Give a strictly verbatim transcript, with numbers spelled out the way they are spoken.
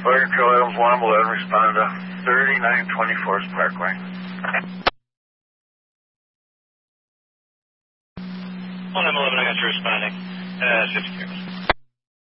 Fire Control Adams one eleven, respond to thirty-nine twenty-fourth Parkway. one eleven, I got you responding. Uh, fifty-two.